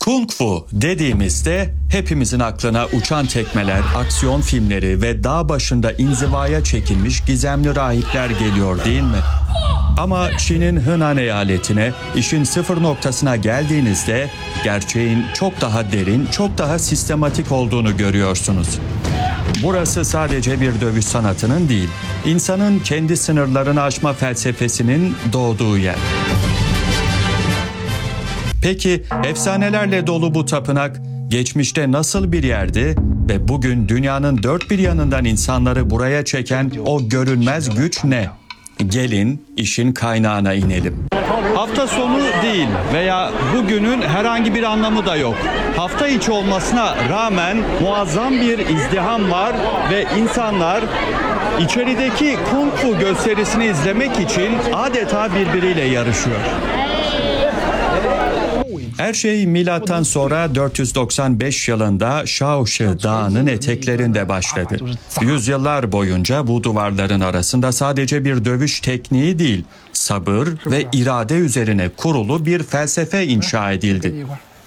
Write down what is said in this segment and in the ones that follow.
Kung Fu dediğimizde hepimizin aklına uçan tekmeler, aksiyon filmleri ve dağ başında inzivaya çekilmiş gizemli rahipler geliyor değil mi? Ama Çin'in Henan eyaletine, işin sıfır noktasına geldiğinizde gerçeğin çok daha derin, çok daha sistematik olduğunu görüyorsunuz. Burası sadece bir dövüş sanatının değil, insanın kendi sınırlarını aşma felsefesinin doğduğu yer. Peki efsanelerle dolu bu tapınak geçmişte nasıl bir yerdi ve bugün dünyanın dört bir yanından insanları buraya çeken o görünmez güç ne? Gelin işin kaynağına inelim. Hafta sonu değil veya bugünün herhangi bir anlamı da yok. Hafta içi olmasına rağmen muazzam bir izdiham var ve insanlar içerideki Kung Fu gösterisini izlemek için adeta birbiriyle yarışıyor. Her şey milattan sonra 495 yılında Shaoxi Dağı'nın eteklerinde başladı. Yüzyıllar boyunca bu duvarların arasında sadece bir dövüş tekniği değil, sabır ve irade üzerine kurulu bir felsefe inşa edildi.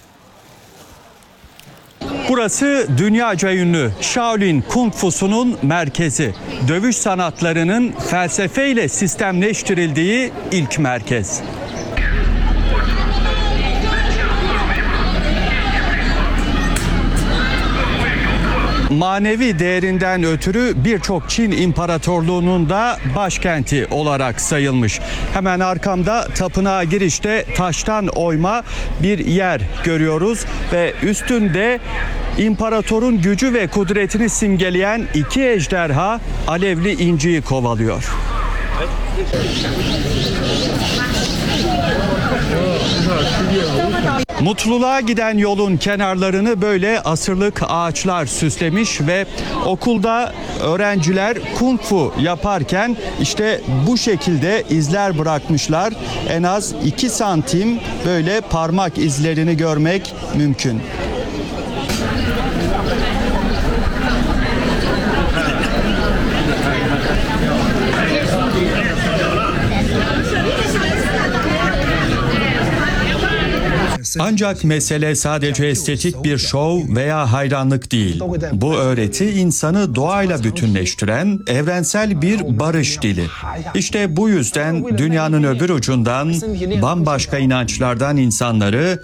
Burası dünyaca ünlü Shaolin Kung Fu'sunun merkezi. Dövüş sanatlarının felsefeyle sistemleştirildiği ilk merkez. Manevi değerinden ötürü birçok Çin İmparatorluğu'nun da başkenti olarak sayılmış. Hemen arkamda tapınağa girişte taştan oyma bir yer görüyoruz ve üstünde imparatorun gücü ve kudretini simgeleyen iki ejderha alevli inciyi kovalıyor. Mutluluğa giden yolun kenarlarını böyle asırlık ağaçlar süslemiş ve okulda öğrenciler Kung Fu yaparken işte bu şekilde izler bırakmışlar. En az 2 santim böyle parmak izlerini görmek mümkün. Ancak mesele sadece estetik bir şov veya hayranlık değil. Bu öğreti insanı doğayla bütünleştiren evrensel bir barış dili. İşte bu yüzden dünyanın öbür ucundan bambaşka inançlardan insanları